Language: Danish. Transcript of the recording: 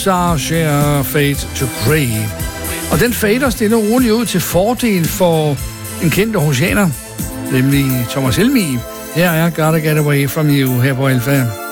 Sarger Fade to Grey. Og den fader stille og roligt ud til fordel for en kendt aarhusianer, nemlig Thomas Helmig. Her er Gotta Get Away From You her på Alfa.